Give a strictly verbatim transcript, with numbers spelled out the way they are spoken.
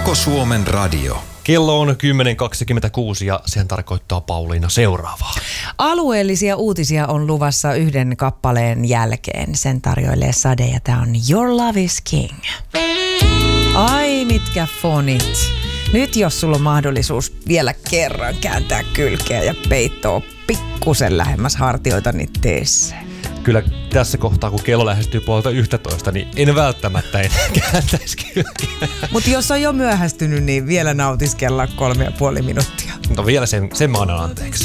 Koko Suomen radio. Kello on kymmenen kaksikymmentäkuusi ja sehän tarkoittaa Pauliina seuraavaa. Alueellisia uutisia on luvassa yhden kappaleen jälkeen. Sen tarjoilee Sade ja tää on Your Love is King. Ai mitkä fonit. Nyt jos sulla on mahdollisuus vielä kerran kääntää kylkeä ja peittoa pikkusen lähemmäs hartioita, niin tee se. Kyllä tässä kohtaa, kun kello lähestyy puolta yksitoista, niin en välttämättä enää kääntäisi kylkeä. Mutta jos on jo myöhästynyt, niin vielä nautiskella kolme ja puoli minuuttia. Mutta vielä sen, sen mä annan anteeksi.